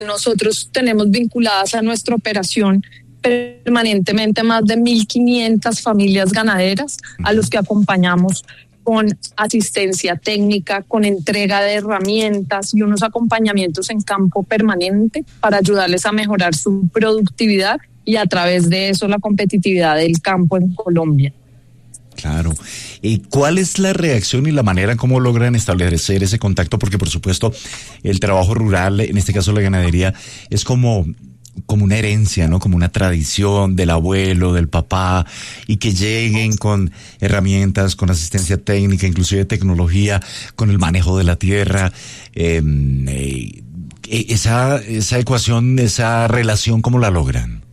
nosotros tenemos vinculadas a nuestra operación permanentemente más de 1.500 familias ganaderas a los que acompañamos con asistencia técnica, con entrega de herramientas y unos acompañamientos en campo permanente para ayudarles a mejorar su productividad y a través de eso la competitividad del campo en Colombia. Claro. ¿Cuál es la reacción y la manera en cómo logran establecer ese contacto? Porque por supuesto el trabajo rural, en este caso la ganadería, es como una herencia, ¿no? Como una tradición del abuelo, del papá, y que lleguen con herramientas, con asistencia técnica, inclusive tecnología, con el manejo de la tierra, esa ecuación, esa relación, ¿cómo la logran?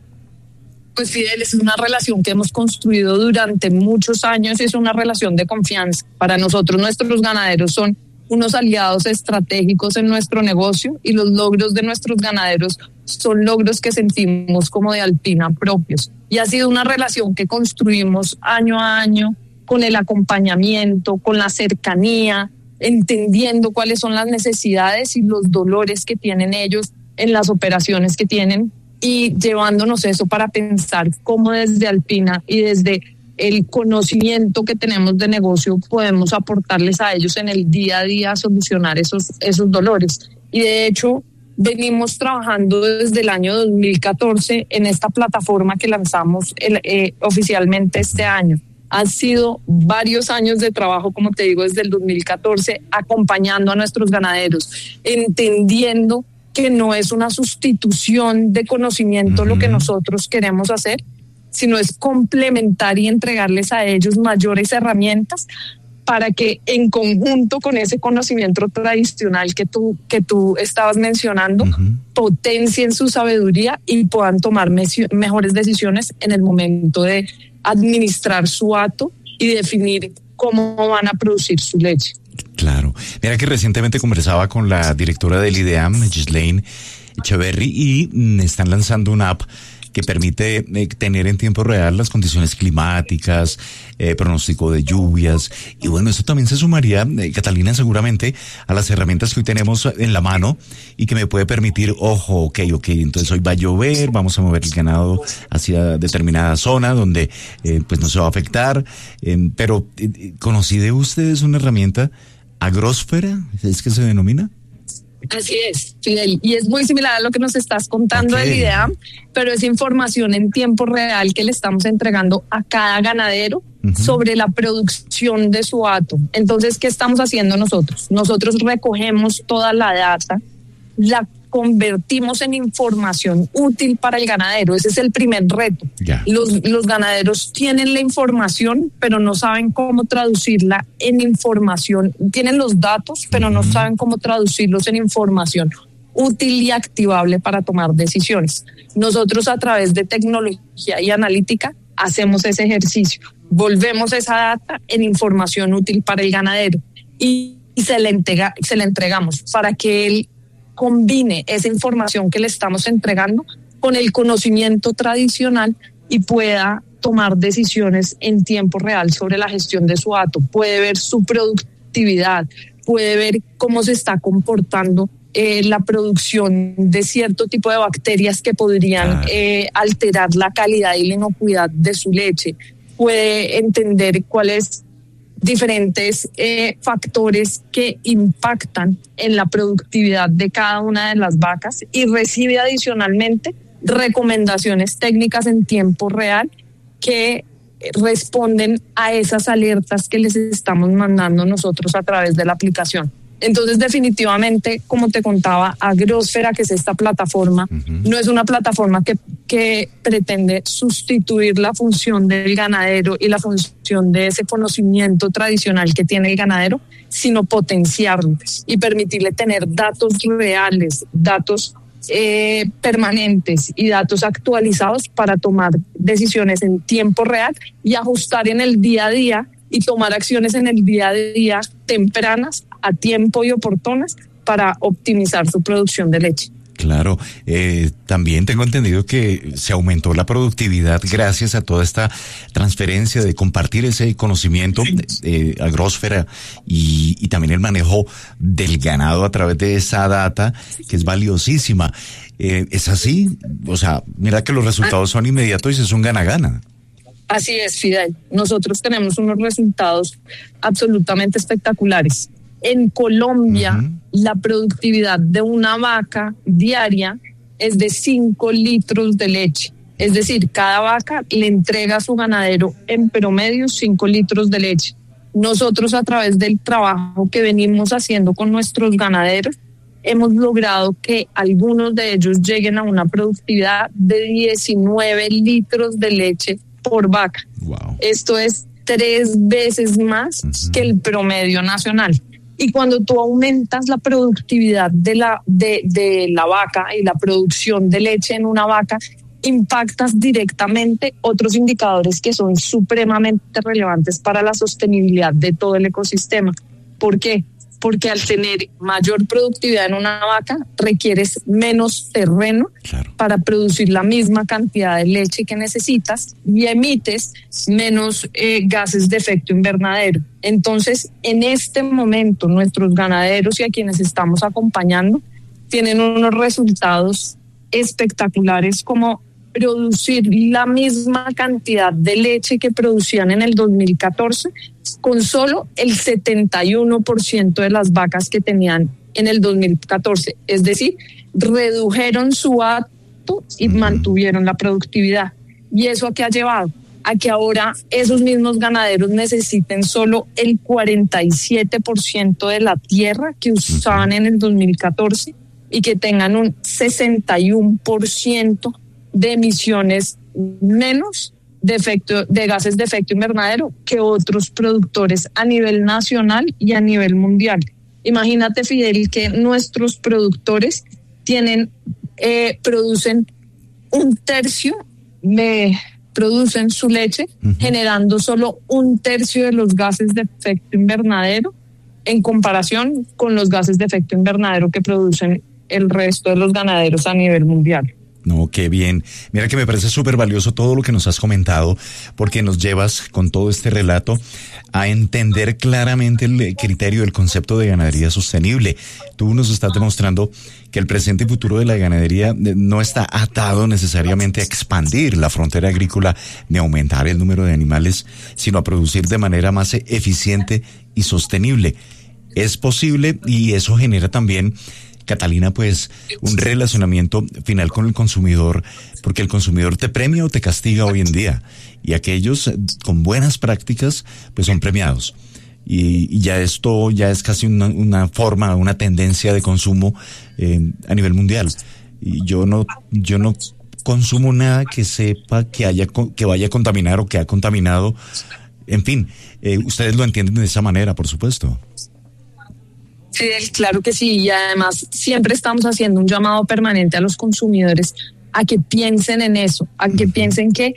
Pues Fidel, es una relación que hemos construido durante muchos años y es una relación de confianza. Para nosotros, nuestros ganaderos son unos aliados estratégicos en nuestro negocio y los logros de nuestros ganaderos son logros que sentimos como de Alpina propios. Y ha sido una relación que construimos año a año con el acompañamiento, con la cercanía, entendiendo cuáles son las necesidades y los dolores que tienen ellos en las operaciones que tienen y llevándonos eso para pensar cómo desde Alpina y desde el conocimiento que tenemos de negocio podemos aportarles a ellos en el día a día a solucionar esos dolores. Y de hecho venimos trabajando desde el año 2014 en esta plataforma que lanzamos oficialmente este año. Han sido varios años de trabajo, como te digo, desde el 2014, acompañando a nuestros ganaderos, entendiendo que no es una sustitución de conocimiento lo que nosotros queremos hacer, sino es complementar y entregarles a ellos mayores herramientas para que en conjunto con ese conocimiento tradicional que tú estabas mencionando, potencien su sabiduría y puedan tomar mejores decisiones en el momento de administrar su hato y definir cómo van a producir su leche. Claro. Mira que recientemente conversaba con la directora del IDEAM, Ghislaine Echeverry, y están lanzando una app que permite tener en tiempo real las condiciones climáticas, pronóstico de lluvias, y bueno, eso también se sumaría, Catalina, seguramente a las herramientas que hoy tenemos en la mano y que me puede permitir, ok, entonces hoy va a llover, vamos a mover el ganado hacia determinada zona donde pues no se va a afectar, pero ¿conocí de ustedes una herramienta agrósfera? ¿Es que se denomina? Así es, Fidel, y es muy similar a lo que nos estás contando del IDEAM, pero es información en tiempo real que le estamos entregando a cada ganadero sobre la producción de su hato. Entonces, ¿qué estamos haciendo nosotros? Nosotros recogemos toda la data, la convertimos en información útil para el ganadero. Ese es el primer reto. Los ganaderos tienen la información, pero no saben cómo traducirla en información. Tienen los datos, pero no saben cómo traducirlos en información útil y activable para tomar decisiones. Nosotros, a través de tecnología y analítica, hacemos ese ejercicio. Volvemos esa data en información útil para el ganadero y se le entregamos para que él combine esa información que le estamos entregando con el conocimiento tradicional y pueda tomar decisiones en tiempo real sobre la gestión de su hato. Puede ver su productividad, puede ver cómo se está comportando la producción de cierto tipo de bacterias que podrían alterar la calidad y la inocuidad de su leche. Puede entender cuáles diferentes factores que impactan en la productividad de cada una de las vacas y recibe adicionalmente recomendaciones técnicas en tiempo real que responden a esas alertas que les estamos mandando nosotros a través de la aplicación. Entonces, definitivamente, como te contaba, Agrósfera, que es esta plataforma, no es una plataforma que pretende sustituir la función del ganadero y la función de ese conocimiento tradicional que tiene el ganadero, sino potenciarlo y permitirle tener datos reales, datos permanentes y datos actualizados para tomar decisiones en tiempo real y ajustar en el día a día y tomar acciones en el día a día tempranas, a tiempo y oportunas para optimizar su producción de leche. Claro, también tengo entendido que se aumentó la productividad gracias a toda esta transferencia de compartir ese conocimiento agrósfera y también el manejo del ganado a través de esa data que es valiosísima. ¿Es así? O sea, mira que los resultados son inmediatos y es un gana-gana. Así es, Fidel. Nosotros tenemos unos resultados absolutamente espectaculares. En Colombia, la productividad de una vaca diaria es de 5 litros de leche. Es decir, cada vaca le entrega a su ganadero en promedio 5 litros de leche. Nosotros, a través del trabajo que venimos haciendo con nuestros ganaderos, hemos logrado que algunos de ellos lleguen a una productividad de 19 litros de leche por vaca. Wow. Esto es 3 veces más que el promedio nacional. Y cuando tú aumentas la productividad de la vaca y la producción de leche en una vaca, impactas directamente otros indicadores que son supremamente relevantes para la sostenibilidad de todo el ecosistema. ¿Por qué? Porque al tener mayor productividad en una vaca, requieres menos terreno para producir la misma cantidad de leche que necesitas y emites menos gases de efecto invernadero. Entonces, en este momento, nuestros ganaderos y a quienes estamos acompañando tienen unos resultados espectaculares, como producir la misma cantidad de leche que producían en el 2014 con solo el 71% de las vacas que tenían en el 2014. Es decir, redujeron su acto y mantuvieron la productividad. ¿Y eso a qué ha llevado? A que ahora esos mismos ganaderos necesiten solo el 47% de la tierra que usaban en el 2014 y que tengan un 61% de emisiones menos de gases de efecto invernadero que otros productores a nivel nacional y a nivel mundial. Imagínate, Fidel, que nuestros productores producen un tercio producen su leche, generando solo un tercio de los gases de efecto invernadero en comparación con los gases de efecto invernadero que producen el resto de los ganaderos a nivel mundial. No, qué bien. Mira que me parece súper valioso todo lo que nos has comentado, porque nos llevas con todo este relato a entender claramente el criterio, el concepto de ganadería sostenible. Tú nos estás demostrando que el presente y futuro de la ganadería no está atado necesariamente a expandir la frontera agrícola ni a aumentar el número de animales, sino a producir de manera más eficiente y sostenible. Es posible y eso genera también, Catalina, pues un relacionamiento final con el consumidor, porque el consumidor te premia o te castiga hoy en día, y aquellos con buenas prácticas pues son premiados, y ya esto ya es casi una forma, una tendencia de consumo a nivel mundial. Y yo no consumo nada que sepa que vaya a contaminar o que ha contaminado. En fin, ustedes lo entienden de esa manera, por supuesto. Fidel, claro que sí, y además siempre estamos haciendo un llamado permanente a los consumidores a que piensen en eso, a que piensen que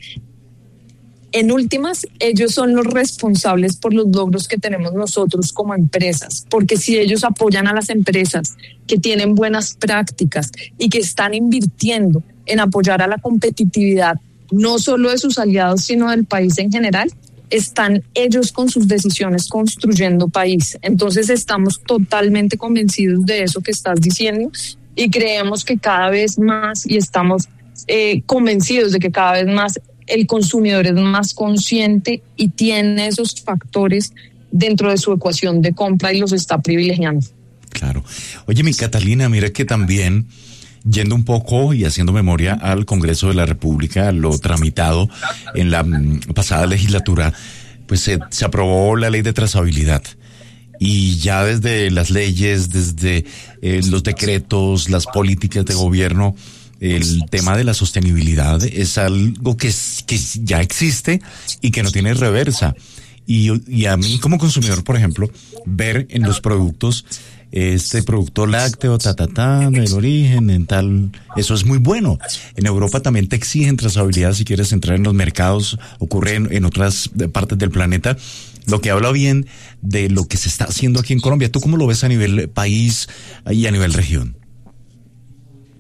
en últimas ellos son los responsables por los logros que tenemos nosotros como empresas, porque si ellos apoyan a las empresas que tienen buenas prácticas y que están invirtiendo en apoyar a la competitividad no solo de sus aliados sino del país en general, están ellos con sus decisiones construyendo país. Entonces estamos totalmente convencidos de eso que estás diciendo y creemos que cada vez más, y estamos convencidos de que cada vez más el consumidor es más consciente y tiene esos factores dentro de su ecuación de compra y los está privilegiando. Claro. Oye, mi Catalina, mira que también, yendo un poco y haciendo memoria al Congreso de la República, lo tramitado en la pasada legislatura, pues se aprobó la ley de trazabilidad. Y ya desde las leyes, desde los decretos, las políticas de gobierno, el tema de la sostenibilidad es algo que ya existe y que no tiene reversa. Y a mí como consumidor, por ejemplo, ver en los productos este producto lácteo, del origen, en tal, eso es muy bueno. En Europa también te exigen trazabilidad si quieres entrar en los mercados, ocurre en otras partes del planeta, lo que habla bien de lo que se está haciendo aquí en Colombia. ¿Tú cómo lo ves a nivel país y a nivel región?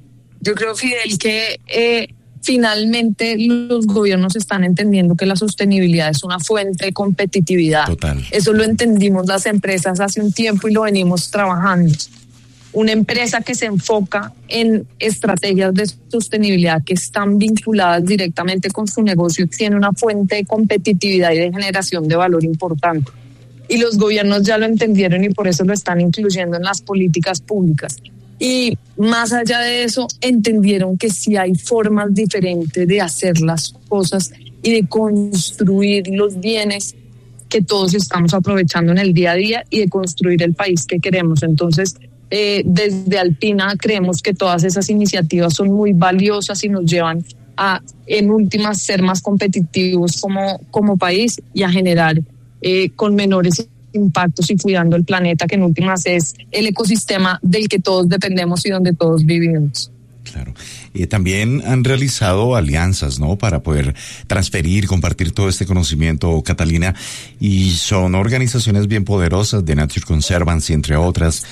Yo creo, Fidel, que finalmente los gobiernos están entendiendo que la sostenibilidad es una fuente de competitividad. Total. Eso lo entendimos las empresas hace un tiempo y lo venimos trabajando. Una empresa que se enfoca en estrategias de sostenibilidad que están vinculadas directamente con su negocio tiene una fuente de competitividad y de generación de valor importante. Y los gobiernos ya lo entendieron y por eso lo están incluyendo en las políticas públicas. Y más allá de eso, entendieron que sí hay formas diferentes de hacer las cosas y de construir los bienes que todos estamos aprovechando en el día a día y de construir el país que queremos. Entonces, desde Alpina creemos que todas esas iniciativas son muy valiosas y nos llevan a, en últimas, ser más competitivos como país y a generar con menores impactos y cuidando el planeta, que en últimas es el ecosistema del que todos dependemos y donde todos vivimos. Claro. También han realizado alianzas, ¿no? Para poder transferir, compartir todo este conocimiento, Catalina, y son organizaciones bien poderosas, de Nature Conservancy, entre otras.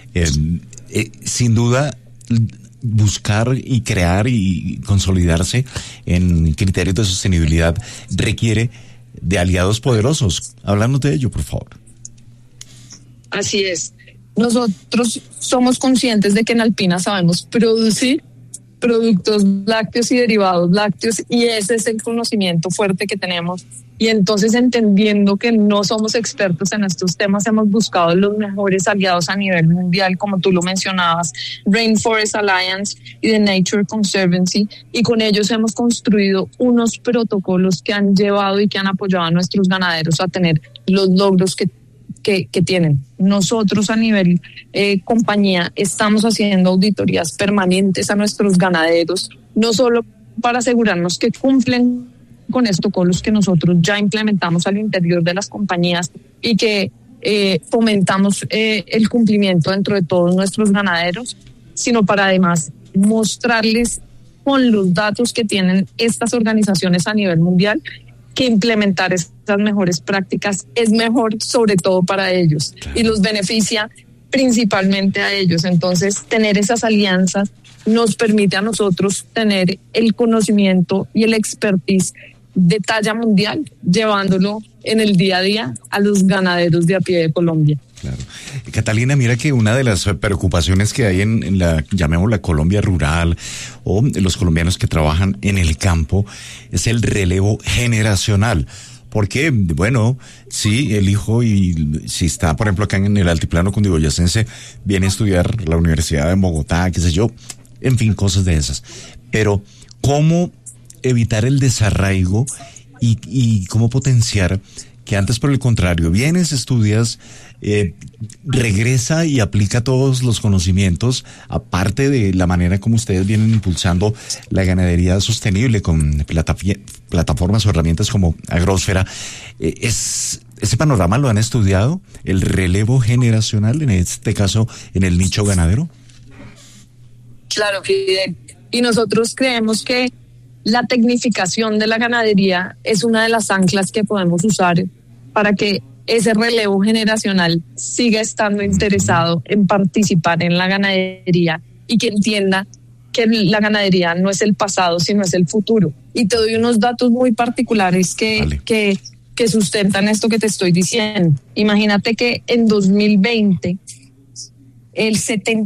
Sin duda, buscar y crear y consolidarse en criterios de sostenibilidad requiere de aliados poderosos. Háblanos de ello, por favor. Así es. Nosotros somos conscientes de que en Alpina sabemos producir productos lácteos y derivados lácteos y ese es el conocimiento fuerte que tenemos. Y entonces, entendiendo que no somos expertos en estos temas, hemos buscado los mejores aliados a nivel mundial, como tú lo mencionabas, Rainforest Alliance y The Nature Conservancy, y con ellos hemos construido unos protocolos que han llevado y que han apoyado a nuestros ganaderos a tener los logros que tienen. Nosotros a nivel compañía estamos haciendo auditorías permanentes a nuestros ganaderos, no solo para asegurarnos que cumplen con estos protocolos que nosotros ya implementamos al interior de las compañías y que fomentamos el cumplimiento dentro de todos nuestros ganaderos, sino para además mostrarles con los datos que tienen estas organizaciones a nivel mundial que implementar estas mejores prácticas es mejor sobre todo para ellos y los beneficia principalmente a ellos. Entonces, tener esas alianzas nos permite a nosotros tener el conocimiento y el expertise de talla mundial, llevándolo en el día a día a los ganaderos de a pie de Colombia. Claro. Catalina, mira que una de las preocupaciones que hay en la, llamémosla Colombia rural, o los colombianos que trabajan en el campo, es el relevo generacional. Porque, bueno, sí, el hijo, y si está, por ejemplo, acá en el altiplano cundiboyacense, viene a estudiar la Universidad de Bogotá, qué sé yo, en fin, cosas de esas. Pero, ¿cómo evitar el desarraigo y cómo potenciar que antes, por el contrario, vienes, estudias, regresa y aplica todos los conocimientos, aparte de la manera como ustedes vienen impulsando la ganadería sostenible con plataformas o herramientas como Agrosfera? ¿Ese panorama lo han estudiado? ¿El relevo generacional, en este caso, en el nicho ganadero? Claro, Fidel. Y nosotros creemos que la tecnificación de la ganadería es una de las anclas que podemos usar para que ese relevo generacional siga estando interesado en participar en la ganadería y que entienda que la ganadería no es el pasado, sino es el futuro. Y te doy unos datos muy particulares que sustentan esto que te estoy diciendo. Imagínate que en 2020 el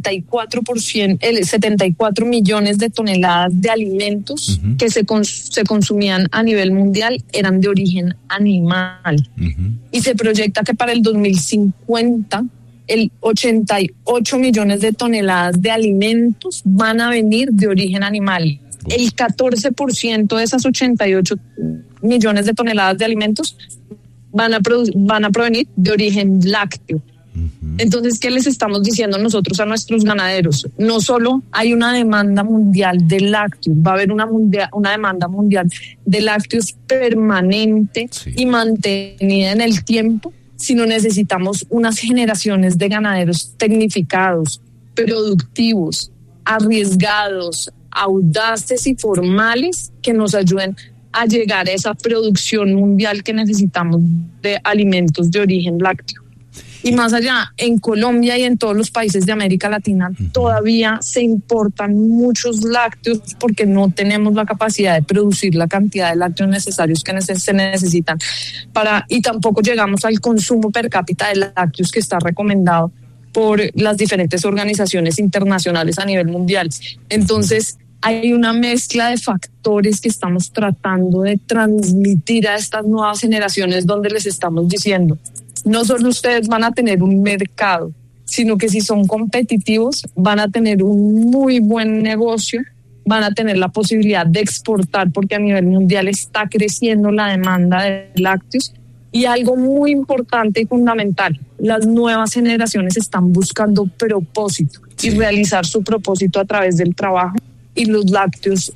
74 millones de toneladas de alimentos que se consumían a nivel mundial eran de origen animal. Y se proyecta que para el 2050 el 88 millones de toneladas de alimentos van a venir de origen animal. El 14% de esas 88 millones de toneladas de alimentos van a provenir de origen lácteo. Entonces, ¿qué les estamos diciendo nosotros a nuestros ganaderos? No solo hay una demanda mundial de lácteos, va a haber una demanda mundial de lácteos permanente y mantenida en el tiempo, sino necesitamos unas generaciones de ganaderos tecnificados, productivos, arriesgados, audaces y formales que nos ayuden a llegar a esa producción mundial que necesitamos de alimentos de origen lácteo. Y más allá, en Colombia y en todos los países de América Latina todavía se importan muchos lácteos porque no tenemos la capacidad de producir la cantidad de lácteos necesarios que se necesitan y tampoco llegamos al consumo per cápita de lácteos que está recomendado por las diferentes organizaciones internacionales a nivel mundial. Entonces, hay una mezcla de factores que estamos tratando de transmitir a estas nuevas generaciones, donde les estamos diciendo: no solo ustedes van a tener un mercado, sino que si son competitivos van a tener un muy buen negocio, van a tener la posibilidad de exportar porque a nivel mundial está creciendo la demanda de lácteos. Y algo muy importante y fundamental, las nuevas generaciones están buscando propósito y realizar su propósito a través del trabajo, y los lácteos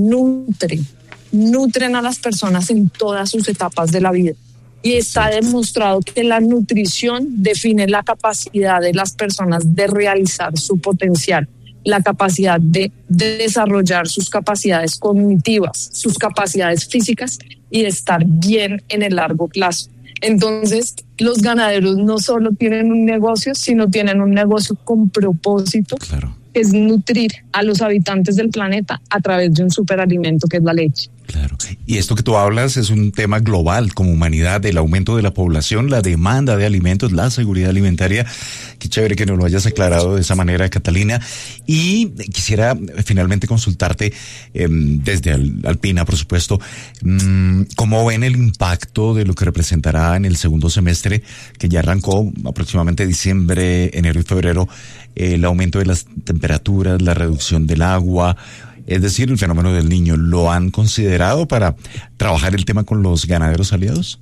nutren a las personas en todas sus etapas de la vida. Y está demostrado que la nutrición define la capacidad de las personas de realizar su potencial, la capacidad de desarrollar sus capacidades cognitivas, sus capacidades físicas y de estar bien en el largo plazo. Entonces, los ganaderos no solo tienen un negocio, sino tienen un negocio con propósito. Claro. Es nutrir a los habitantes del planeta a través de un superalimento que es la leche. Claro. Y esto que tú hablas es un tema global como humanidad, el aumento de la población, la demanda de alimentos, la seguridad alimentaria. Qué chévere que nos lo hayas aclarado de esa manera, Catalina. Y quisiera finalmente consultarte desde Alpina, por supuesto, ¿cómo ven el impacto de lo que representará en el segundo semestre, que ya arrancó aproximadamente diciembre, enero y febrero, el aumento de las temperaturas, la reducción del agua, es decir, el fenómeno del Niño? ¿Lo han considerado para trabajar el tema con los ganaderos aliados?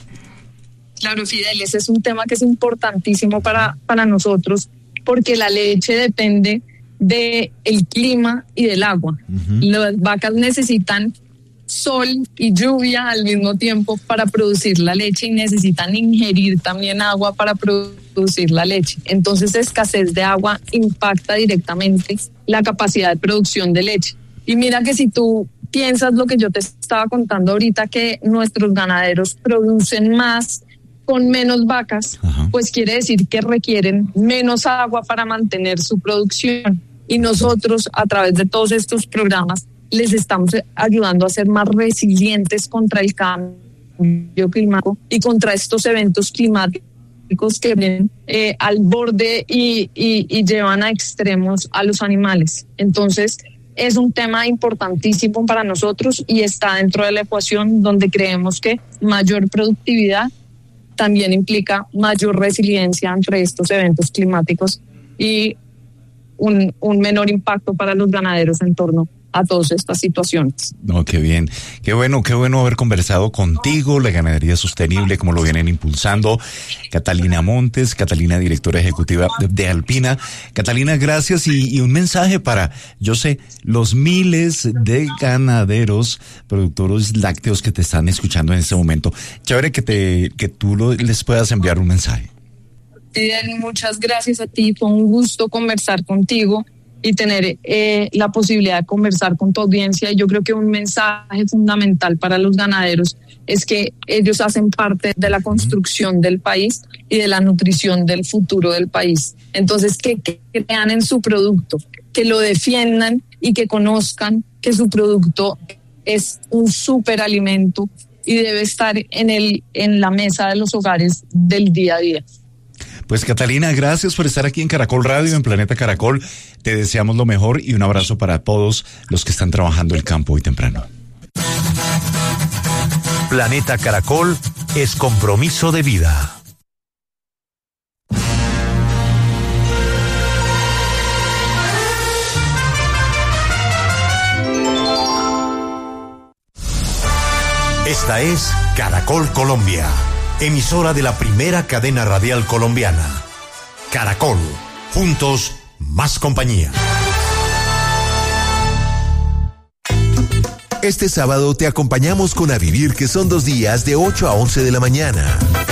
Claro, Fidel, ese es un tema que es importantísimo para nosotros, porque la leche depende del clima y del agua. Las vacas necesitan sol y lluvia al mismo tiempo para producir la leche, y necesitan ingerir también agua para producir la leche. Entonces, escasez de agua impacta directamente la capacidad de producción de leche. Y mira que si tú piensas lo que yo te estaba contando ahorita, que nuestros ganaderos producen más con menos vacas, pues quiere decir que requieren menos agua para mantener su producción. Y nosotros, a través de todos estos programas, les estamos ayudando a ser más resilientes contra el cambio climático y contra estos eventos climáticos que vienen al borde y llevan a extremos a los animales. Entonces, es un tema importantísimo para nosotros y está dentro de la ecuación, donde creemos que mayor productividad también implica mayor resiliencia ante estos eventos climáticos y un menor impacto para los ganaderos en torno a todas estas situaciones. No, qué bien, qué bueno haber conversado contigo, la ganadería sostenible, como lo vienen impulsando. Catalina Montes, Catalina, directora ejecutiva de Alpina. Catalina, gracias, y un mensaje para, yo sé, los miles de ganaderos, productores lácteos que te están escuchando en este momento. Chévere que tú les puedas enviar un mensaje. Fidel, muchas gracias a ti, fue un gusto conversar contigo y tener la posibilidad de conversar con tu audiencia. Yo creo que un mensaje fundamental para los ganaderos es que ellos hacen parte de la construcción del país y de la nutrición del futuro del país. Entonces, que crean en su producto, que lo defiendan y que conozcan que su producto es un superalimento y debe estar en la mesa de los hogares del día a día. Pues Catalina, gracias por estar aquí en Caracol Radio, en Planeta Caracol. Te deseamos lo mejor y un abrazo para todos los que están trabajando el campo hoy temprano. Planeta Caracol es compromiso de vida. Esta es Caracol Colombia, emisora de la primera cadena radial colombiana. Caracol, juntos, más compañía. Este sábado te acompañamos con A Vivir, que son 2 días de 8 a 11 de la mañana.